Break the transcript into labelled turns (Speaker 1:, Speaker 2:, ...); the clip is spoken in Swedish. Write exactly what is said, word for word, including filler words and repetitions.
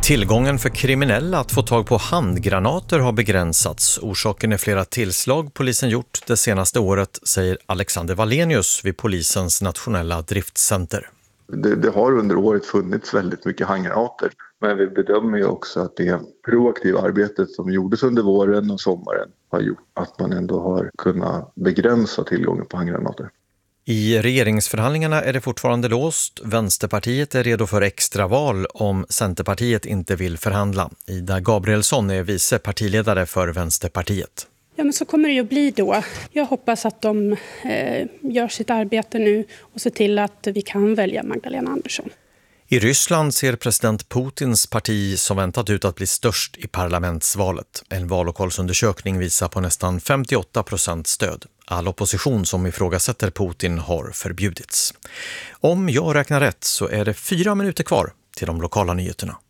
Speaker 1: Tillgången för kriminella att få tag på handgranater har begränsats. Orsaken är flera tillslag polisen gjort det senaste året, säger Alexander Wallenius vid polisens nationella driftcenter.
Speaker 2: Det, det har under året funnits väldigt mycket handgranater, men vi bedömer ju också att det proaktiva arbetet som gjordes under våren och sommaren har gjort att man ändå har kunnat begränsa tillgången på handgranater.
Speaker 1: I regeringsförhandlingarna är det fortfarande låst. Vänsterpartiet är redo för extraval om Centerpartiet inte vill förhandla. Ida Gabrielsson är vice partiledare för Vänsterpartiet.
Speaker 3: Ja, men så kommer det ju bli då. Jag hoppas att de eh, gör sitt arbete nu och ser till att vi kan välja Magdalena Andersson.
Speaker 1: I Ryssland ser president Putins parti som väntat ut att bli störst i parlamentsvalet. En vallokalsundersökning visar på nästan femtioåtta procent stöd. All opposition som ifrågasätter Putin har förbjudits. Om jag räknar rätt så är det fyra minuter kvar till de lokala nyheterna.